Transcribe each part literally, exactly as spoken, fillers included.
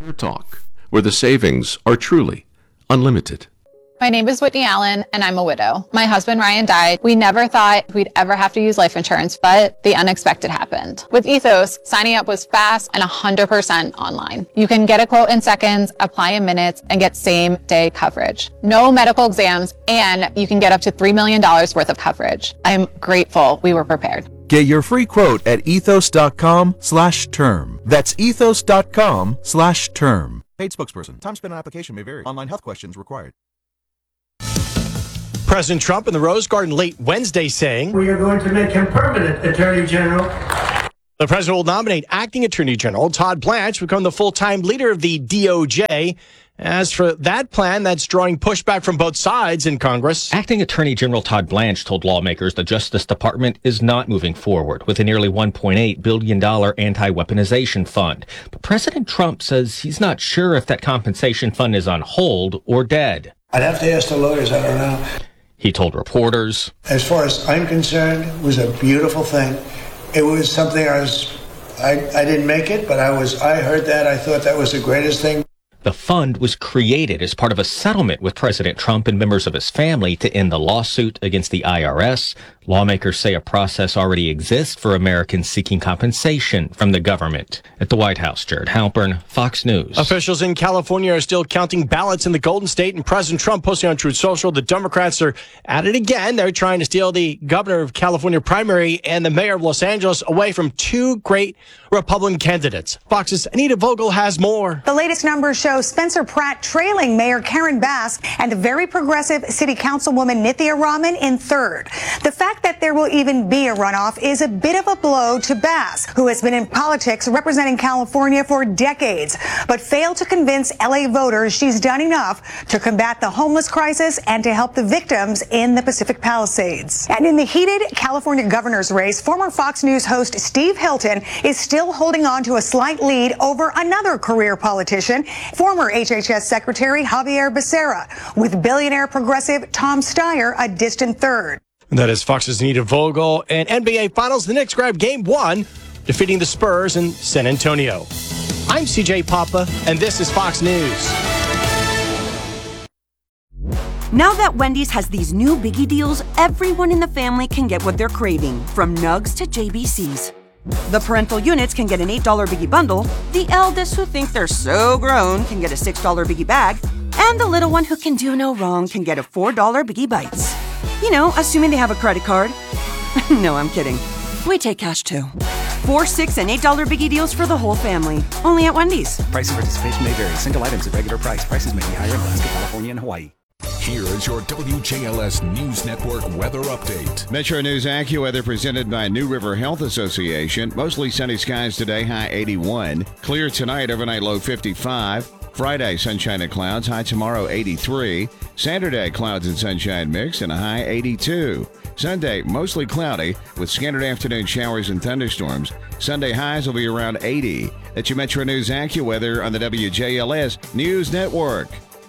Fair Talk, where the savings are truly unlimited. My name is Whitney Allen, and I'm a widow. My husband, Ryan, died. We never thought we'd ever have to use life insurance, but the unexpected happened. With Ethos, signing up was fast and one hundred percent online. You can get a quote in seconds, apply in minutes, and get same-day coverage. No medical exams, and you can get up to three million dollars worth of coverage. I'm grateful we were prepared. Get your free quote at ethos.com slash term. That's ethos.com slash term. Paid spokesperson. Time spent on application may vary. Online health questions required. President Trump in the Rose Garden late Wednesday saying, "We are going to make him permanent Attorney General." The president will nominate acting Attorney General Todd Blanche to become the full-time leader of the D O J. As for that plan, that's drawing pushback from both sides in Congress. Acting Attorney General Todd Blanche told lawmakers the Justice Department is not moving forward with a nearly one point eight billion dollars anti-weaponization fund. But President Trump says he's not sure if that compensation fund is on hold or dead. I'd have to ask the lawyers, I don't know. He told reporters, "As far as I'm concerned, it was a beautiful thing. It was something I was, I, I didn't make it, but I was, I heard that. I thought that was the greatest thing." The fund was created as part of a settlement with President Trump and members of his family to end the lawsuit against the I R S. Lawmakers say a process already exists for Americans seeking compensation from the government. At the White House, Jared Halpern, Fox News. Officials in California are still counting ballots in the Golden State, and President Trump posting on Truth Social, the Democrats are at it again. They're trying to steal the governor of California primary and the mayor of Los Angeles away from two great Republican candidates. Fox's Anita Vogel has more. The latest numbers show Spencer Pratt trailing Mayor Karen Bass and the very progressive city councilwoman Nithya Raman in third. The fact that there will even be a runoff is a bit of a blow to Bass, who has been in politics representing California for decades, but failed to convince L A voters she's done enough to combat the homeless crisis and to help the victims in the Pacific Palisades. And in the heated California governor's race, former Fox News host Steve Hilton is still holding on to a slight lead over another career politician, former H H S Secretary Javier Becerra, with billionaire progressive Tom Steyer a distant third. That is Fox's Anita Vogel. And N B A Finals, the Knicks grabbed game one, defeating the Spurs in San Antonio. I'm C J Papa, and this is Fox News. Now that Wendy's has these new biggie deals, everyone in the family can get what they're craving, from nugs to J B Cs. The parental units can get an eight dollar biggie bundle, the eldest who think they're so grown can get a six dollar biggie bag, and the little one who can do no wrong can get a four dollar biggie bites. You know, assuming they have a credit card. No, I'm kidding. We take cash too. Four, six, and eight dollar biggie deals for the whole family. Only at Wendy's. Price and participation may vary. Single items at regular price. Prices may be higher in Alaska, California, and Hawaii. Here is your W J L S News Network weather update. Metro News AccuWeather presented by New River Health Association. Mostly sunny skies today, high eighty-one. Clear tonight, overnight low fifty-five. Friday, sunshine and clouds, high tomorrow eighty-three. Saturday, clouds and sunshine mix and a high eighty-two. Sunday, mostly cloudy with scattered afternoon showers and thunderstorms. Sunday highs will be around eighty. That's your Metro News AccuWeather on the W J L S News Network.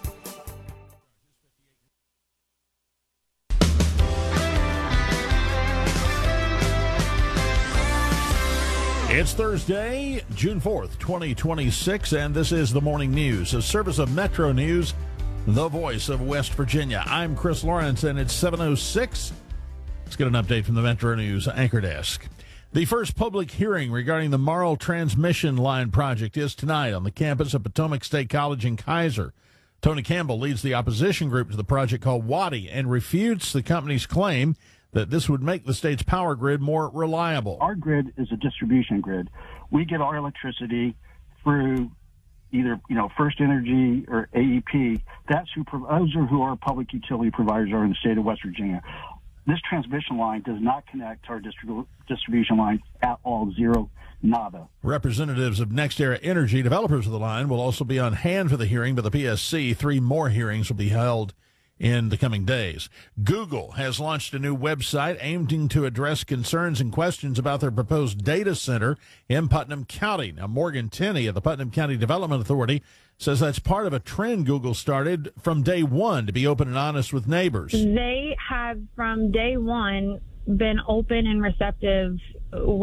It's Thursday, June fourth, twenty twenty-six, and this is the Morning News, a service of Metro News, the voice of West Virginia. I'm Chris Lawrence, and it's seven oh six. Let's get an update from the Metro News Anchor Desk. The first public hearing regarding the Marl Transmission Line project is tonight on the campus of Potomac State College in Kaiser. Tony Campbell leads the opposition group to the project called WADI and refutes the company's claim that this would make the state's power grid more reliable. Our grid is a distribution grid. We get our electricity through either, you know, First Energy or A E P. That's who, those are who our public utility providers are in the state of West Virginia. This transmission line does not connect to our distribu- distribution line at all, zero, nada. Representatives of NextEra Energy, developers of the line, will also be on hand for the hearing by the P S C. Three more hearings will be held in the coming days. Google has launched a new website aiming to address concerns and questions about their proposed data center in Putnam County. Now, Morgan Tenney of the Putnam County Development Authority says that's part of a trend Google started from day one to be open and honest with neighbors. They have, from day one, been open and receptive with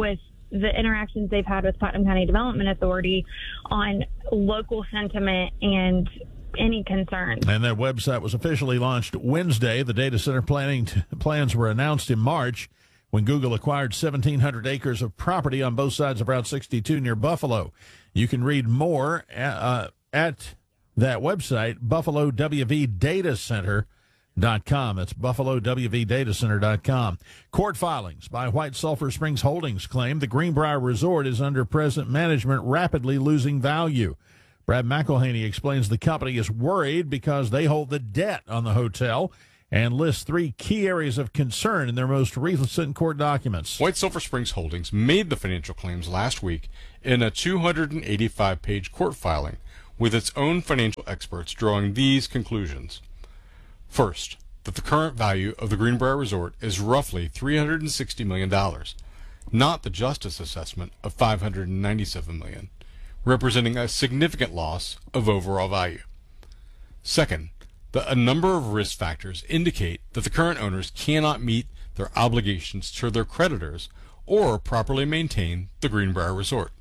the interactions they've had with Putnam County Development Authority on local sentiment and any concerns. And that website was officially launched Wednesday. The data center planning t- plans were announced in March when Google acquired seventeen hundred acres of property on both sides of Route sixty-two near Buffalo. You can read more at, uh, at that website, buffalo w v data center dot com. That's buffalo w v data center dot com. Court filings by White Sulphur Springs Holdings claim the Greenbrier Resort is under present management rapidly losing value. Brad McElhaney explains the company is worried because they hold the debt on the hotel and lists three key areas of concern in their most recent court documents. White Sulphur Springs Holdings made the financial claims last week in a two hundred eighty-five page court filing, with its own financial experts drawing these conclusions. First, that the current value of the Greenbrier Resort is roughly three hundred sixty million dollars, not the justice assessment of five hundred ninety-seven million dollars, representing a significant loss of overall value. Second, that a number of risk factors indicate that the current owners cannot meet their obligations to their creditors or properly maintain the Greenbrier Resort.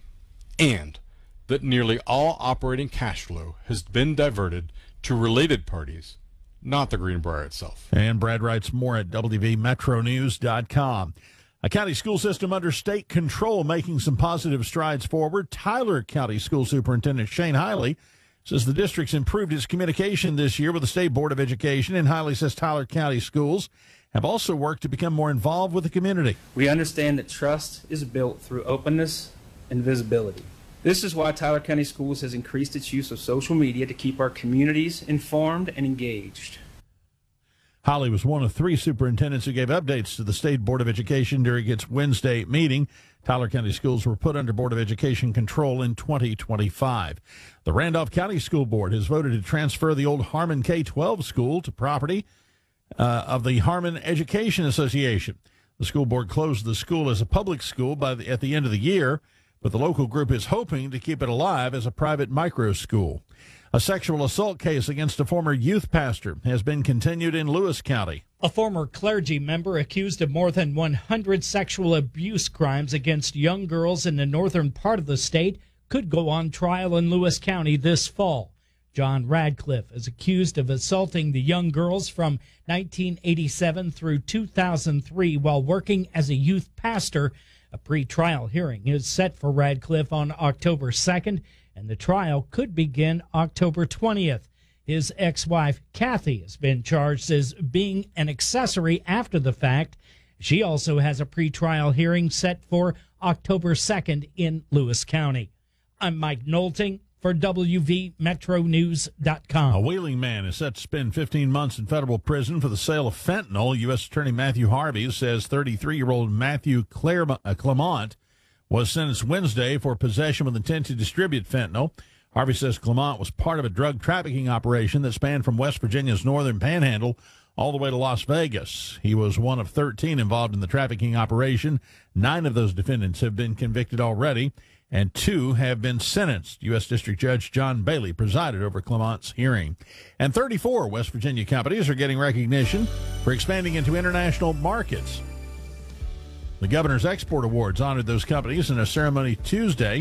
And that nearly all operating cash flow has been diverted to related parties, not the Greenbrier itself. And Brad writes more at w v metro news dot com. A county school system under state control making some positive strides forward. Tyler County School Superintendent Shane Hiley says the district's improved its communication this year with the State Board of Education, and Hiley says Tyler County schools have also worked to become more involved with the community. We understand that trust is built through openness and visibility. This is why Tyler County Schools has increased its use of social media to keep our communities informed and engaged. Holly was one of three superintendents who gave updates to the State Board of Education during its Wednesday meeting. Tyler County Schools were put under Board of Education control in twenty twenty-five. The Randolph County School Board has voted to transfer the old Harmon K twelve school to property uh, of the Harmon Education Association. The school board closed the school as a public school by the, at the end of the year, but the local group is hoping to keep it alive as a private micro school. A sexual assault case against a former youth pastor has been continued in Lewis County. A former clergy member accused of more than one hundred sexual abuse crimes against young girls in the northern part of the state could go on trial in Lewis County this fall. John Radcliffe is accused of assaulting the young girls from nineteen eighty-seven through two thousand three while working as a youth pastor. A pre-trial hearing is set for Radcliffe on October second, and the trial could begin October twentieth. His ex-wife, Kathy, has been charged as being an accessory after the fact. She also has a pre-trial hearing set for October second in Lewis County. I'm Mike Nolting for W V Metro News dot com. A Wheeling man is set to spend fifteen months in federal prison for the sale of fentanyl. U S Attorney Matthew Harvey says thirty-three-year-old Matthew Clement was sentenced Wednesday for possession with intent to distribute fentanyl. Harvey says Clement was part of a drug trafficking operation that spanned from West Virginia's northern panhandle all the way to Las Vegas. He was one of thirteen involved in the trafficking operation. Nine of those defendants have been convicted already, and two have been sentenced. U S District Judge John Bailey presided over Clement's hearing. And thirty-four West Virginia companies are getting recognition for expanding into international markets. The Governor's Export Awards honored those companies in a ceremony Tuesday.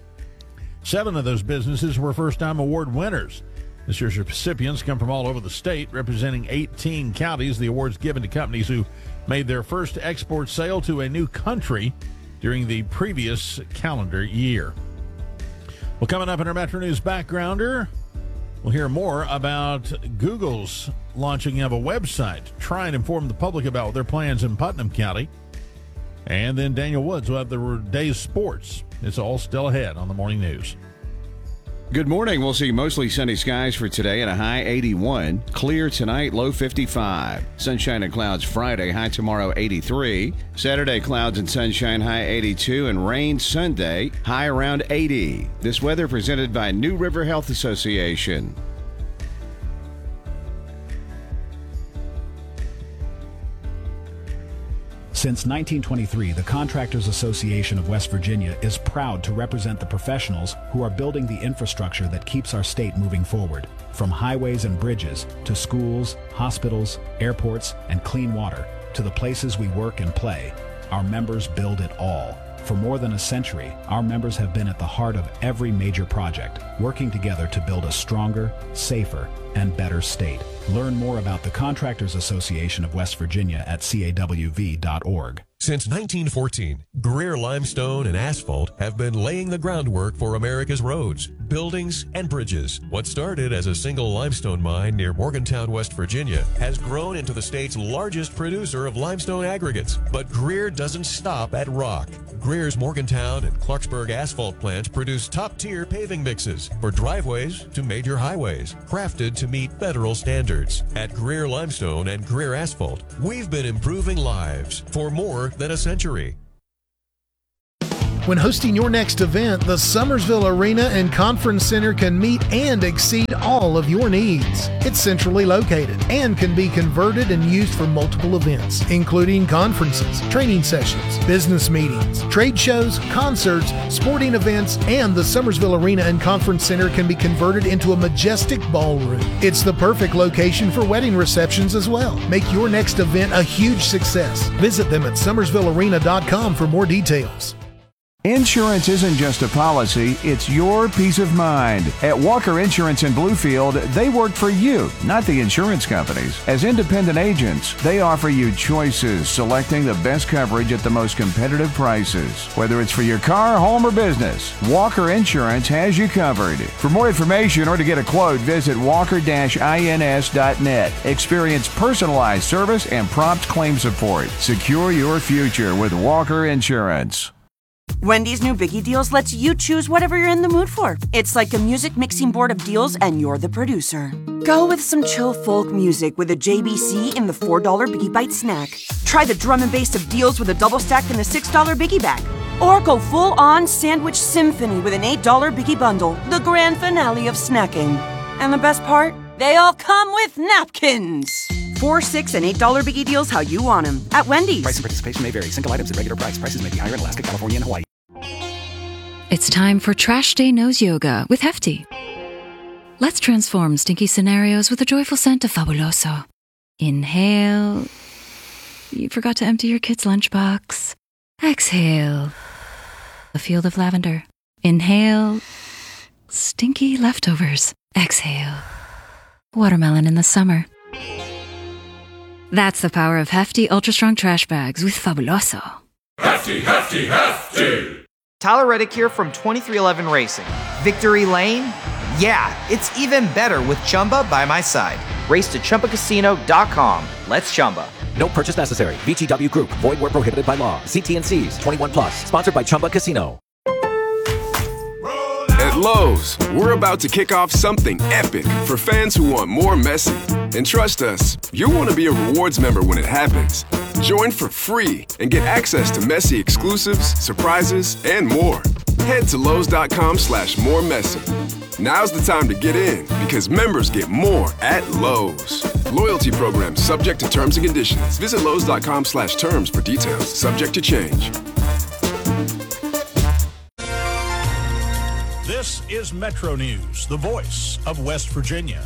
Seven of those businesses were first-time award winners. This year's recipients come from all over the state, representing eighteen counties. The awards given to companies who made their first export sale to a new country during the previous calendar year. Well, coming up in our Metro News Backgrounder, we'll hear more about Google's launching of a website to try and inform the public about their plans in Putnam County. And then Daniel Woods will have the day's sports. It's all still ahead on the Morning News. Good morning. We'll see mostly sunny skies for today and a high eighty-one. Clear tonight, low fifty-five. Sunshine and clouds Friday, high tomorrow eighty-three. Saturday, clouds and sunshine, high eighty-two. And rain Sunday, high around eighty. This weather presented by New River Health Association. Since nineteen twenty-three, the Contractors Association of West Virginia is proud to represent the professionals who are building the infrastructure that keeps our state moving forward. From highways and bridges to schools, hospitals, airports, and clean water to the places we work and play, our members build it all. For more than a century, our members have been at the heart of every major project, working together to build a stronger, safer, and better state. Learn more about the Contractors Association of West Virginia at C A W V dot org. Since nineteen fourteen, Greer Limestone and Asphalt have been laying the groundwork for America's roads, buildings, and bridges. What started as a single limestone mine near Morgantown, West Virginia, has grown into the state's largest producer of limestone aggregates. But Greer doesn't stop at rock. Greer's Morgantown and Clarksburg asphalt plants produce top-tier paving mixes for driveways to major highways, crafted to meet federal standards. At Greer Limestone and Greer Asphalt, we've been improving lives for more than a century. When hosting your next event, the Summersville Arena and Conference Center can meet and exceed all of your needs. It's centrally located and can be converted and used for multiple events, including conferences, training sessions, business meetings, trade shows, concerts, sporting events, and the Summersville Arena and Conference Center can be converted into a majestic ballroom. It's the perfect location for wedding receptions as well. Make your next event a huge success. Visit them at summersville arena dot com for more details. Insurance isn't just a policy, it's your peace of mind. At Walker Insurance in Bluefield, they work for you, not the insurance companies. As independent agents, they offer you choices, selecting the best coverage at the most competitive prices. Whether it's for your car, home, or business, Walker Insurance has you covered. For more information or to get a quote, visit walker dash ins dot net. Experience personalized service and prompt claim support. Secure your future with Walker Insurance. Wendy's new Biggie Deals lets you choose whatever you're in the mood for. It's like a music mixing board of deals, and you're the producer. Go with some chill folk music with a J B C in the four dollar Biggie Bite snack. Try the drum and bass of deals with a double stack in the six dollar Biggie Bag. Or go full-on sandwich symphony with an eight dollar Biggie Bundle, the grand finale of snacking. And the best part? They all come with napkins. Four, six, and eight dollar Biggie Deals how you want them at Wendy's. Price and participation may vary. Single items at regular price. Prices may be higher in Alaska, California, and Hawaii. It's time for Trash Day Nose Yoga with Hefty. Let's transform stinky scenarios with a joyful scent of Fabuloso. Inhale. You forgot to empty your kid's lunchbox. Exhale. A field of lavender. Inhale. Stinky leftovers. Exhale. Watermelon in the summer. That's the power of Hefty Ultra Strong Trash Bags with Fabuloso. Hefty, hefty, hefty! Tyler Reddick here from twenty-three eleven Racing. Victory Lane? Yeah, it's even better with Chumba by my side. Race to Chumba Casino dot com. Let's Chumba. No purchase necessary. V G W Group. Void where prohibited by law. See T and C's. twenty-one plus. Sponsored by Chumba Casino. At Lowe's, we're about to kick off something epic for fans who want more Messi. And trust us, you'll want to be a rewards member when it happens. Join for free and get access to Messi exclusives, surprises, and more. Head to Lowe's.com slash more Messi. Now's the time to get in because members get more at Lowe's. Loyalty program subject to terms and conditions. Visit Lowe's.com slash terms for details. Subject to change. This is Metro News, the voice of West Virginia.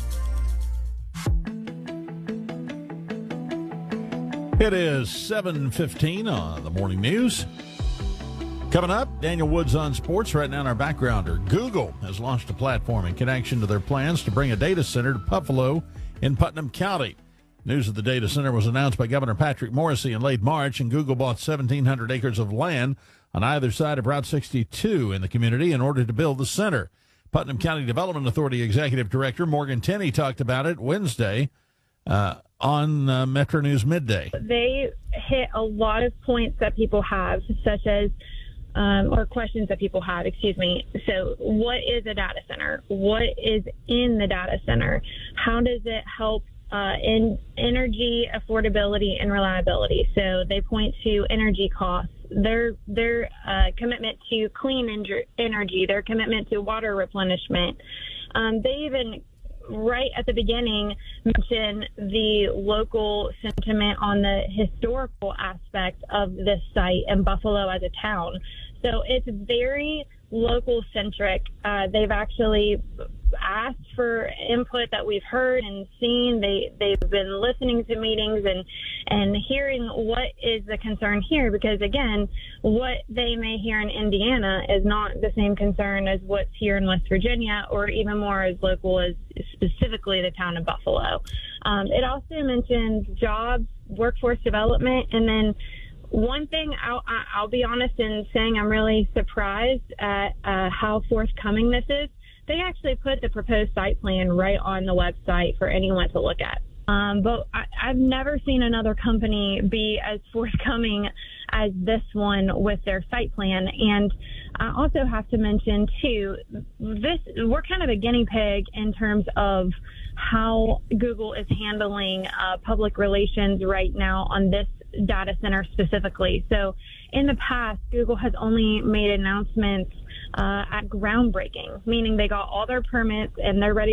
It is seven fifteen on the morning news. Coming up, Daniel Woods on sports. Right now in our backgrounder, Google has launched a platform in connection to their plans to bring a data center to Buffalo in Putnam County. News of the data center was announced by Governor Patrick Morrisey in late March, and Google bought seventeen hundred acres of land on either side of Route sixty-two in the community in order to build the center. Putnam County Development Authority Executive Director Morgan Tenney talked about it Wednesday uh, on uh, Metro News Midday. They hit a lot of points that people have, such as, um, or questions that people have, excuse me. So what is a data center? What is in the data center? How does it help uh, in energy affordability and reliability? So they point to energy costs, their their uh, commitment to clean en- energy, their commitment to water replenishment. Um, they even, right at the beginning, mention the local sentiment on the historical aspect of this site and Buffalo as a town. So it's very local centric. Uh, they've actually asked for input that we've heard and seen. They, they've been listening to meetings and, and hearing what is the concern here, because, again, what they may hear in Indiana is not the same concern as what's here in West Virginia, or even more as local as specifically the town of Buffalo. Um, it also mentions jobs, workforce development, and then one thing I'll, I'll be honest in saying I'm really surprised at uh, how forthcoming this is. They actually put the proposed site plan right on the website for anyone to look at. Um, but I, I've never seen another company be as forthcoming as this one with their site plan. And I also have to mention, too, this we're kind of a guinea pig in terms of how Google is handling uh, public relations right now on this data center specifically. So in the past, Google has only made announcements uh, at groundbreaking, meaning they got all their permits and they're ready